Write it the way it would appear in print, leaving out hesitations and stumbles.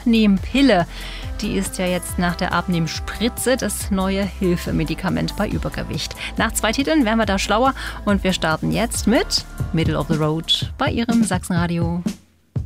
Abnehmpille. Die ist ja jetzt nach der Abnehmspritze das neue Hilfemedikament bei Übergewicht. Nach 2 Titeln werden wir da schlauer und wir starten jetzt mit Middle of the Road bei Ihrem Sachsenradio.